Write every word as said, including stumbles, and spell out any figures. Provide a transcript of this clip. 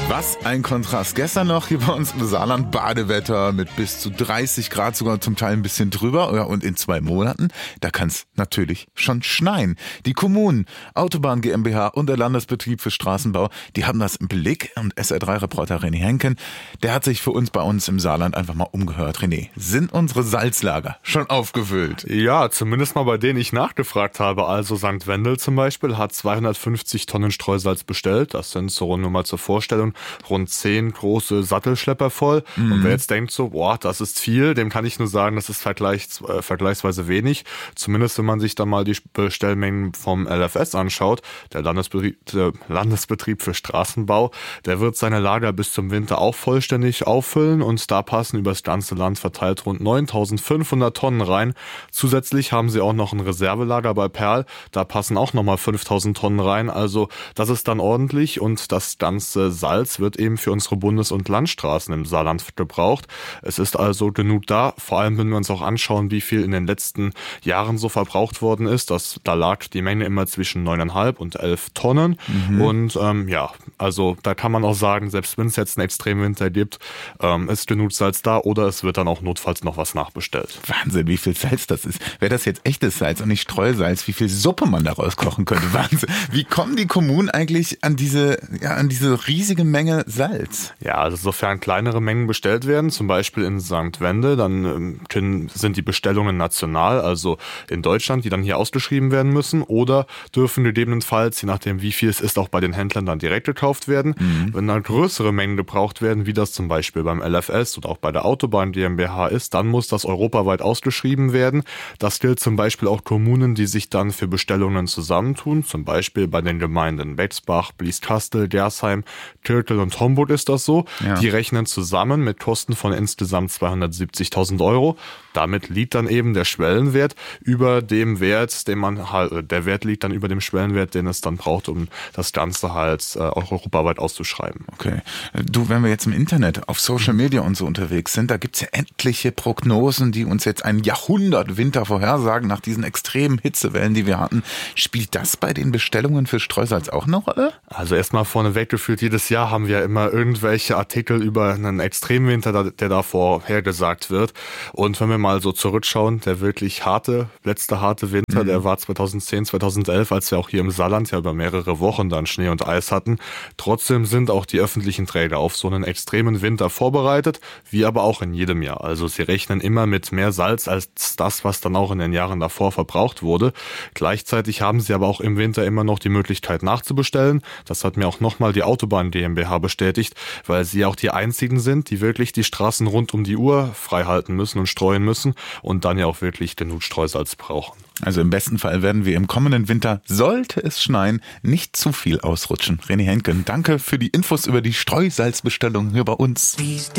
Was ein Kontrast. Gestern noch hier bei uns im Saarland Badewetter mit bis zu dreißig Grad, sogar zum Teil ein bisschen drüber. Ja, und in zwei Monaten, da kann es natürlich schon schneien. Die Kommunen, Autobahn GmbH und der Landesbetrieb für Straßenbau, die haben das im Blick. Und S R drei Reporter René Henken, der hat sich für uns bei uns im Saarland einfach mal umgehört. René, sind unsere Salzlager schon aufgefüllt? Ja, zumindest mal bei denen ich nachgefragt habe. Also Sankt Wendel zum Beispiel hat zweihundertfünfzig Tonnen Streusalz bestellt. Das sind so nur mal zur Vorstellung rund zehn große Sattelschlepper voll. Mhm. Und wer jetzt denkt so, boah, das ist viel, dem kann ich nur sagen, das ist vergleichs, äh, vergleichsweise wenig. Zumindest wenn man sich dann mal die Bestellmengen vom L F S anschaut, der Landesbetrieb, der Landesbetrieb für Straßenbau, der wird seine Lager bis zum Winter auch vollständig auffüllen und da passen über das ganze Land verteilt rund neuntausendfünfhundert Tonnen rein. Zusätzlich haben sie auch noch ein Reservelager bei Perl, da passen auch nochmal fünftausend Tonnen rein. Also das ist dann ordentlich und das ganze Salz wird eben für unsere Bundes- und Landstraßen im Saarland gebraucht. Es ist also genug da, vor allem wenn wir uns auch anschauen, wie viel in den letzten Jahren so verbraucht worden ist. Das, da lag die Menge immer zwischen neuneinhalb und elf Tonnen. Mhm. Und ähm, ja, also da kann man auch sagen, selbst wenn es jetzt einen Extremwinter gibt, ähm, ist genug Salz da oder es wird dann auch notfalls noch was nachbestellt. Wahnsinn, wie viel Salz das ist. Wäre das jetzt echtes Salz und nicht Streusalz, wie viel Suppe man daraus kochen könnte. Wahnsinn. Wie kommen die Kommunen eigentlich an diese, ja, an diese riesige Menge Salz? Ja, also sofern kleinere Mengen bestellt werden, zum Beispiel in Sankt Wende, dann können, sind die Bestellungen national, also in Deutschland, die dann hier ausgeschrieben werden müssen oder dürfen gegebenenfalls, je nachdem wie viel es ist, auch bei den Händlern dann direkt gekauft werden. Mhm. Wenn dann größere Mengen gebraucht werden, wie das zum Beispiel beim L F S oder auch bei der Autobahn GmbH ist, dann muss das europaweit ausgeschrieben werden. Das gilt zum Beispiel auch Kommunen, die sich dann für Bestellungen zusammentun, zum Beispiel bei den Gemeinden Bexbach, Blieskastel, Gersheim, Kirkel und Homburg ist das so. Ja. Die rechnen zusammen mit Kosten von insgesamt zweihundertsiebzigtausend Euro. Damit liegt dann eben der Schwellenwert über dem Wert, den man halt, der Wert liegt dann über dem Schwellenwert, den es dann braucht, um das Ganze halt äh, auch europaweit auszuschreiben. Okay. Du, wenn wir jetzt im Internet auf Social Media und so unterwegs sind, da gibt's ja etliche Prognosen, die uns jetzt einen Jahrhundert-Winter vorhersagen nach diesen extremen Hitzewellen, die wir hatten. Spielt das bei den Bestellungen für Streusalz auch eine Rolle? Also erstmal vorneweg gefühlt, jedes Jahr haben wir immer irgendwelche Artikel über einen Extremwinter, der da vorhergesagt wird. Und wenn wir mal so zurückschauen, der wirklich harte, letzte harte Winter, mhm. der war zweitausendzehn, zweitausendelf, als wir auch hier im Saarland ja über mehrere Wochen dann Schnee und Eis hatten. Trotzdem sind auch die öffentlichen Träger auf so einen extremen Winter vorbereitet, wie aber auch in jedem Jahr. Also sie rechnen immer mit mehr Salz als das, was dann auch in den Jahren davor verbraucht wurde. Gleichzeitig haben sie aber auch im Winter immer noch die Möglichkeit nachzubestellen. Das hat mir auch nochmal die Autobahn GmbH bestätigt, weil sie auch die einzigen sind, die wirklich die Straßen rund um die Uhr frei halten müssen und streuen müssen und dann ja auch wirklich genug Streusalz brauchen. Also im besten Fall werden wir im kommenden Winter, sollte es schneien, nicht zu viel ausrutschen. René Henken, danke für die Infos über die Streusalzbestellung hier bei uns.